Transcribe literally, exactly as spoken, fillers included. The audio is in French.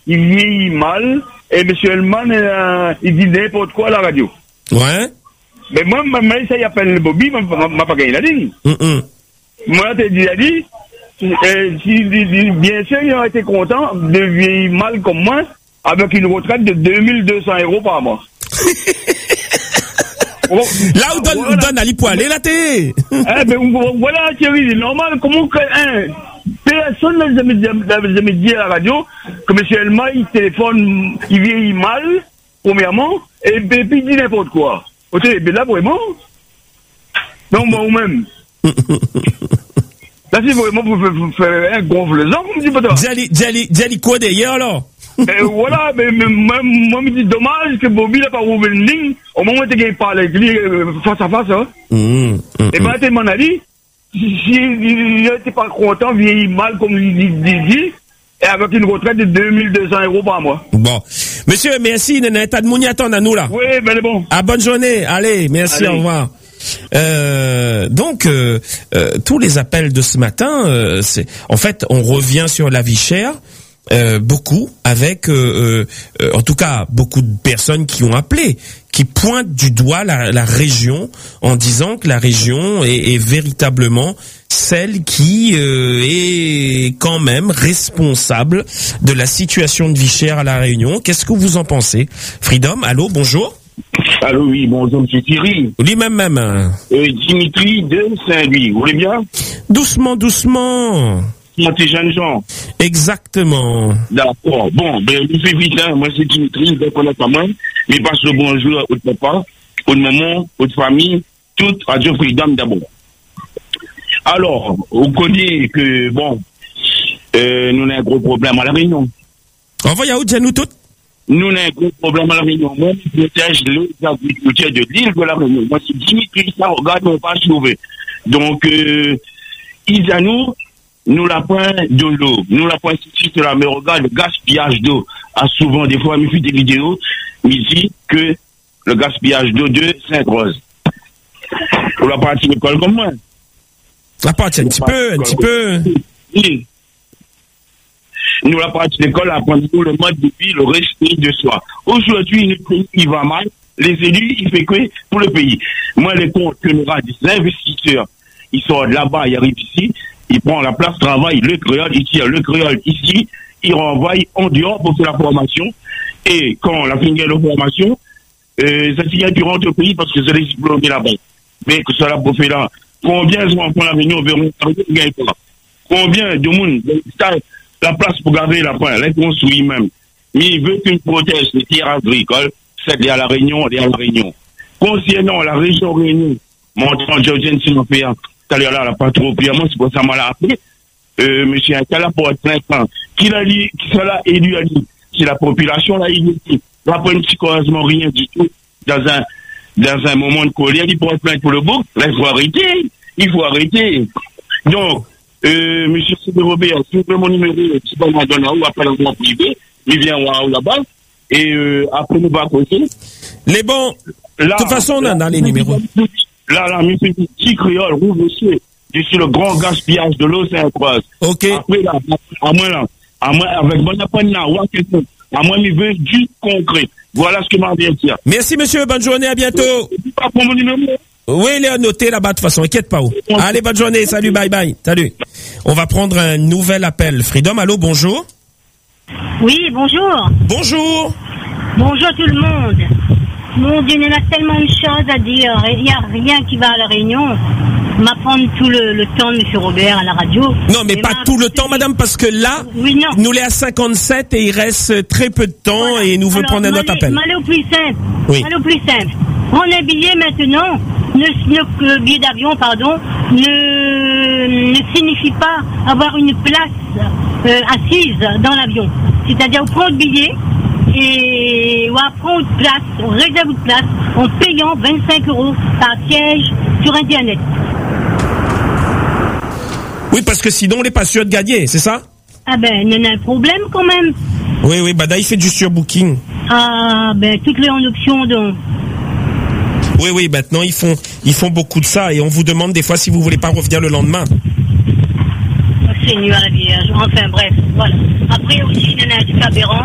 il vieillit mal, et monsieur Elman, euh, il dit n'importe quoi à la radio. Ouais. Mais moi, moi, ça y appelle Bobby, m'a pas gagné la ligne. Mm-mm. Moi, t'as dit, a dit, euh, si, bien sûr, il aurait été content de vieillir mal comme moi, avec une retraite de deux mille deux cents euros par mois. Oh, là où donne, voilà. donne Ali pour aller là t'es. Eh ben voilà Thierry, c'est normal. Comment que hein, personne n'a jamais, jamais dit à la radio que monsieur Elma il téléphone, il vieillit mal premièrement et puis il dit n'importe quoi. Ok, ben là vraiment. Non moi même. Là c'est vraiment pour faire un gonflezant comme dit pas. Djali Djali Djali quoi d'ailleurs alors? Et voilà, mais, mais moi, moi, me dit dommage que Bobby n'a pas ouvert une ligne au moment où il parle avec lui face à face. Hein. Mmh, mmh, et ben, t'es mon avis, s'il n'était pas content, vieillit mal, comme il dit, et avec une retraite de deux mille deux cents euros par mois. Bon. Monsieur, merci, Nene, t'as de mouni attendre à nous, là. Oui, ben, c'est bon. Ah, bonne journée. Allez, merci, Allez. Au revoir. Euh, donc, euh, euh, tous les appels de ce matin, euh, c'est, en fait, on revient sur la vie chère. Euh, beaucoup avec euh, euh, en tout cas beaucoup de personnes qui ont appelé, qui pointent du doigt la, la région en disant que la région est, est véritablement celle qui euh, est quand même responsable de la situation de vie chère à La Réunion. Qu'est-ce que vous en pensez? Freedom, allô, bonjour. Allô, oui, bonjour, monsieur Thierry. Lui-même, même. Euh, Dimitri de Saint-Louis, vous voulez bien? Doucement, doucement. Moi, c'est jeunes gens. Exactement. D'accord. Bon, ben, je fais vite, hein. Moi, c'est Dimitri, donc on a pas mal. Mais passe le bonjour au papa, au maman, aux familles, toute Radio Freedom d'abord. Alors, on connaît que, bon, euh, nous avons un gros problème à La Réunion. Envoyez où, nous toutes? Nous avons un gros problème à La Réunion. Moi, je protège les agriculteurs de l'île de La Réunion. Moi, c'est Dimitri, ça, regarde, on va pas sauver. Donc, euh, ils à nous, nous la point de l'eau. Nous la point ici sur la mer, regarde, le gaspillage d'eau a souvent, des fois, mis fait des vidéos, mais ici, que le gaspillage d'eau de Sainte-Rose. Pour la partie de l'école comme moi. La partie un petit peu, un petit peu. Oui. Nous, la partie de l'école, apprenons le mode de vie, le respect de soi. Aujourd'hui, le pays, il va mal. Les élus, il fait quoi pour le pays? Moi, les comptes que nous avons des investisseurs, ils sortent là-bas, ils arrivent ici, ils prennent la place, travaillent le créole ici, le créole ici, ils renvoient en dehors pour faire la formation. Et quand on a fini la formation, euh, ça s'y a du rentre au pays parce que c'est les diplômés là-bas. Mais que ça l'a pour faire là. Combien de gens font l'avenir, verront, combien de monde, la place pour garder la fin, les construit même. Mais il veut qu'une protège les terres agricoles, c'est à La Réunion, et à La Réunion. Concernant la région Réunion, montrant Georgian Sinopéa, tout à l'heure là, pas trop, puis c'est pour ça m'a appelé, euh, monsieur Akala pour cinq ans, qui l'a dit, qui sera élu à lui, c'est la population là, il dit, là, pas une psychologiquement rien du tout, dans un, dans un moment de colère, il pourrait se plaindre pour le bouc, là, il faut arrêter, il faut arrêter. Donc, euh, monsieur Sébé Robert, si vous voulez mon numéro, si vous m'en donnez ou appelle en privé, il vient ou là-bas, et euh, après nous va côté. Les bons, de toute façon, on a dans les numéros. Là, là, monsieur, petit créole, rouvre monsieur, je suis le grand gaspillage de l'eau, c'est un croise. Ok. Après, là, à moi, là, à moi, avec bonne appel, là, ou à quelqu'un, à moi, il veut du concret. Voilà ce que m'a dit. Merci, monsieur, bonne journée, à bientôt. Pas pour mon numéro. Oui, il est noté là-bas, de toute façon, inquiète pas. Où. Allez, bonne journée, salut, bye bye, salut. On va prendre un nouvel appel. Freedom, allô, bonjour. Oui, bonjour. Bonjour. Bonjour tout le monde. Mon Dieu, il y a tellement de choses à dire. Il n'y a rien qui va à La Réunion. M'apprendre tout le, le temps de M. Robert à la radio. Non, mais, mais pas tout le temps, madame, parce que là, oui, non. nous l'est à cinquante-sept et il reste très peu de temps voilà. Et nous voulons prendre un autre appel. M'allez au plus simple. Oui. M'allez au plus simple. Prendre un billet maintenant, ne, ne, le billet d'avion, pardon, ne, ne signifie pas avoir une place euh, assise dans l'avion. C'est-à-dire, on prend le billet et on prend une place, on réserve une place en payant vingt-cinq euros par siège sur Internet. Oui, parce que sinon, on n'est pas sûr de gagner, c'est ça? Ah ben, il y en a un problème quand même. Oui, oui, bah là, il fait du surbooking. Ah ben, toutes les en option, donc. Oui, oui, maintenant, ils font, ils font beaucoup de ça et on vous demande des fois si vous voulez pas revenir le lendemain. Seigneur la Vierge, enfin bref, voilà. Après aussi, il y en a un truc aberrant.